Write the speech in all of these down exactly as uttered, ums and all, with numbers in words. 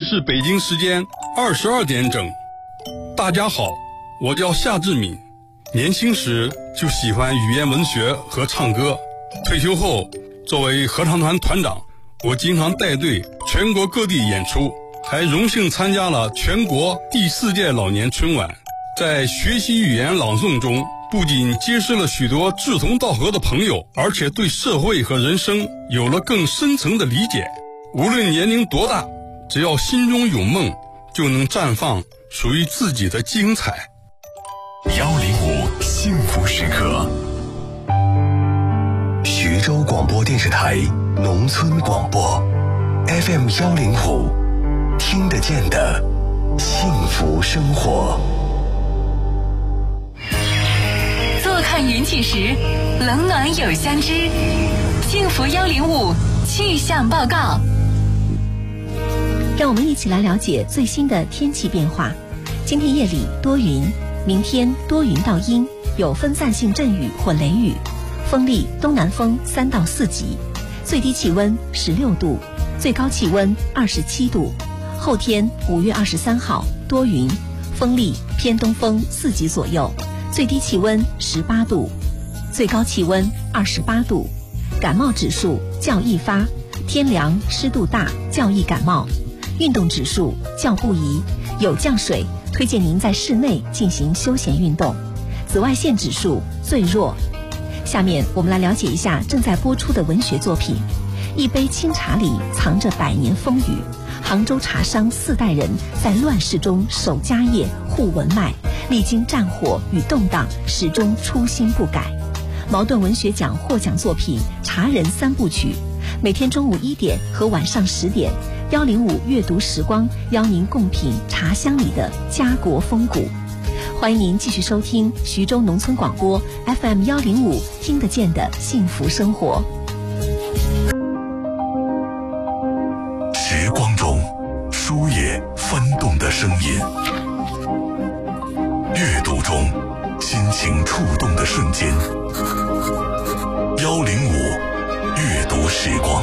是北京时间二十二点整。大家好，我叫夏志敏，年轻时就喜欢语言文学和唱歌。退休后，作为合唱团团长，我经常带队全国各地演出，还荣幸参加了全国第四届老年春晚。在学习语言朗诵中，不仅结识了许多志同道合的朋友，而且对社会和人生有了更深层的理解。无论年龄多大，只要心中有梦，就能绽放属于自己的精彩。 幺零五幸福时刻，徐州广播电视台农村广播 F M 幺零五，听得见的幸福生活。 坐看云起时，冷暖有相知。幸福幺零五气象报告。 让我们一起来了解最新的天气变化。今天夜里多云，明天多云到阴，有分散性阵雨或雷雨，风力东南风三到四级，最低气温十六度，最高气温二十七度。后天五月二十三号多云，风力偏东风四级左右，最低气温十八度，最高气温二十八度。感冒指数较易发，天凉湿度大较易感冒。运动指数较不宜，有降水，推荐您在室内进行休闲运动。紫外线指数最弱。下面我们来了解一下正在播出的文学作品。一杯清茶里藏着百年风雨，杭州茶商四代人在乱世中守家业护文脉，历经战火与动荡，始终初心不改。茅盾文学奖获奖作品《茶人三部曲》，每天中午一点和晚上十点，幺零五阅读时光邀您共品茶香里的家国风骨。欢迎您继续收听徐州农村广播 F M 幺零五，听得见的幸福生活。 时光中书页翻动的声音，阅读中心情触动的瞬间。幺零五阅读时光。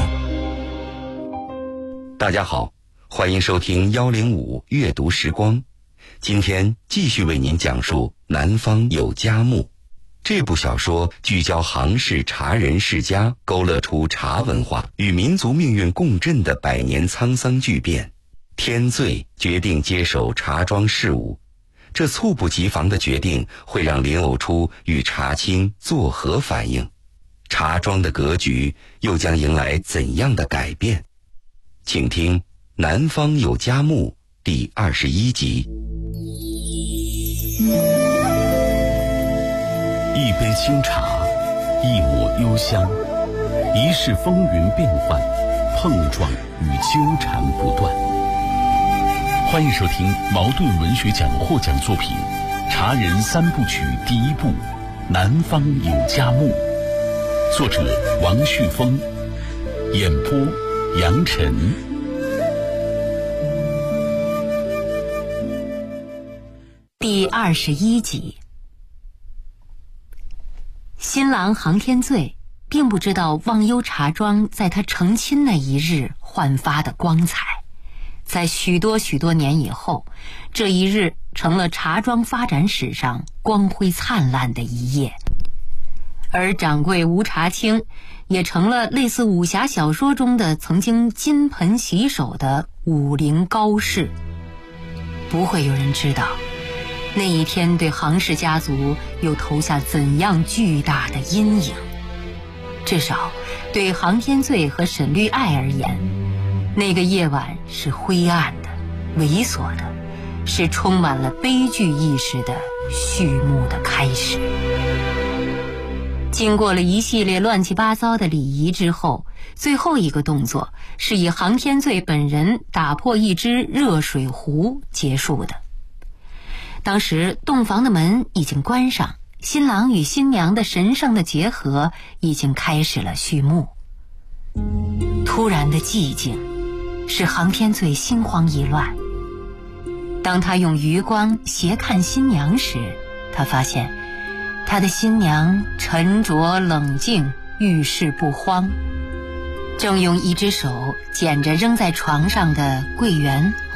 大家好，欢迎收听幺零五阅读时光。今天继续为您讲述《南方有佳木》这部小说，聚焦杭氏茶人世家，勾勒出茶文化与民族命运共振的百年沧桑巨变。天罪决定接手茶庄事务，这猝不及防的决定会让林藕初与茶青作何反应？茶庄的格局又将迎来怎样的改变？请听《南方有佳木》第二十一集。 一杯清茶，一抹幽香，一世风云变幻，碰撞与纠缠不断。欢迎收听茅盾文学奖获奖作品《茶人三部曲》第一部《南方有佳木》，作者王旭峰，演播杨晨。 第二十一集。新郎杭天醉并不知道忘忧茶庄在他成亲那一日焕发的光彩，在许多许多年以后，这一日成了茶庄发展史上光辉灿烂的一页。而掌柜吴茶清也成了类似武侠小说中的曾经金盆洗手的武林高士。不会有人知道那一天对杭氏家族又投下怎样巨大的阴影。至少对杭天醉和沈绿爱而言，那个夜晚是灰暗的，猥琐的，是充满了悲剧意识的序幕的开始。经过了一系列乱七八糟的礼仪之后，最后一个动作是以杭天醉本人打破一只热水壶结束的。当时洞房的门已经关上，新郎与新娘的神圣的结合已经开始了序幕。突然的寂静使杭天醉心慌意乱。当他用余光斜看新娘时，他发现他的新娘沉着冷静，遇事不慌，正用一只手捡着扔在床上的桂圆